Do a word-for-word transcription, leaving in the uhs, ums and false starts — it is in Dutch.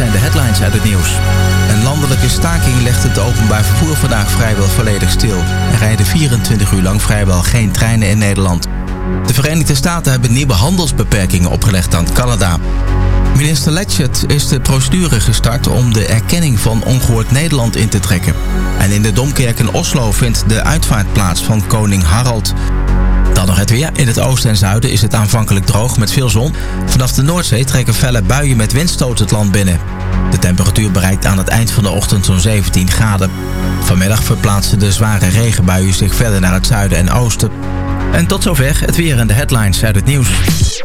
zijn de headlines uit het nieuws. Een landelijke staking legt het openbaar vervoer vandaag vrijwel volledig stil. Er rijden vierentwintig uur lang vrijwel geen treinen in Nederland. De Verenigde Staten hebben nieuwe handelsbeperkingen opgelegd aan Canada. Minister Letchert is de procedure gestart om de erkenning van Ongehoord Nederland in te trekken. En in de Domkerk in Oslo vindt de uitvaart plaats van koning Harald. Dan nog het weer. In het oosten en zuiden is het aanvankelijk droog met veel zon. Vanaf de Noordzee trekken felle buien met windstoot het land binnen. De temperatuur bereikt aan het eind van de ochtend zo'n zeventien graden. Vanmiddag verplaatsen de zware regenbuien zich verder naar het zuiden en oosten. En tot zover het weer en de headlines uit het nieuws.